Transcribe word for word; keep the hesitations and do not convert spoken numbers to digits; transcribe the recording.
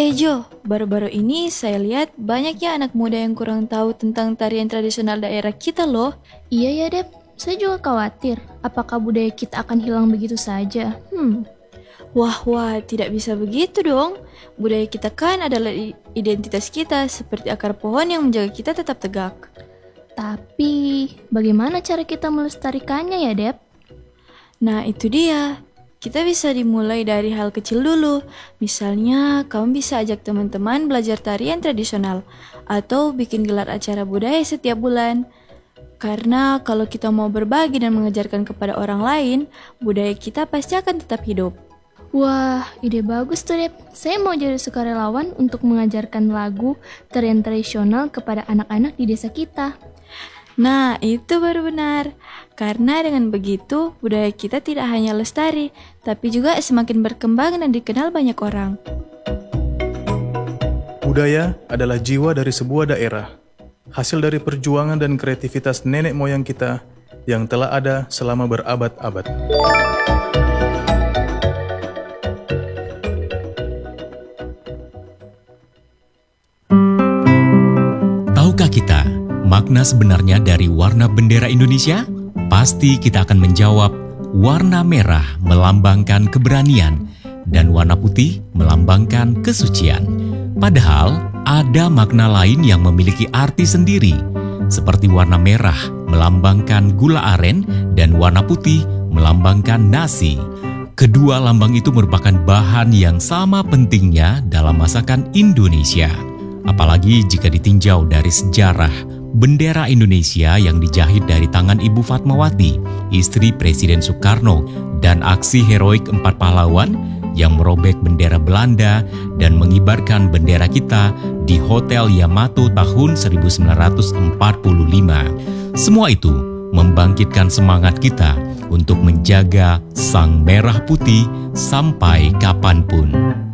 Eh Jo, baru-baru ini saya lihat banyaknya anak muda yang kurang tahu tentang tarian tradisional daerah kita loh. Iya ya Dep, saya juga khawatir apakah budaya kita akan hilang begitu saja. Hmm, Wah wah, tidak bisa begitu dong. Budaya kita kan adalah i- identitas kita, seperti akar pohon yang menjaga kita tetap tegak. tapi bagaimana cara kita melestarikannya ya Dep? Nah itu dia, kita bisa dimulai dari hal kecil dulu. Misalnya, kamu bisa ajak teman-teman belajar tarian tradisional atau bikin gelar acara budaya setiap bulan. Karena kalau kita mau berbagi dan mengajarkan kepada orang lain, budaya kita pasti akan tetap hidup. Wah, ide bagus tuh Dep. Saya mau jadi sukarelawan untuk mengajarkan lagu tarian tradisional kepada anak-anak di desa kita. Nah, itu baru benar. Karena dengan begitu, budaya kita tidak hanya lestari, tapi juga semakin berkembang dan dikenal banyak orang. Budaya adalah jiwa dari sebuah daerah, hasil dari perjuangan dan kreativitas nenek moyang kita yang telah ada selama berabad-abad. Tahukah kita makna sebenarnya dari warna bendera Indonesia? Pasti kita akan menjawab, warna merah melambangkan keberanian dan warna putih melambangkan kesucian. Padahal ada makna lain yang memiliki arti sendiri, seperti warna merah melambangkan gula aren dan warna putih melambangkan nasi. Kedua lambang itu merupakan bahan yang sama pentingnya dalam masakan Indonesia. Apalagi jika ditinjau dari sejarah bendera Indonesia yang dijahit dari tangan Ibu Fatmawati, istri Presiden Soekarno, dan aksi heroik empat pahlawan yang merobek bendera Belanda dan mengibarkan bendera kita di Hotel Yamato tahun seribu sembilan ratus empat puluh lima. Semua itu membangkitkan semangat kita untuk menjaga sang merah putih sampai kapanpun.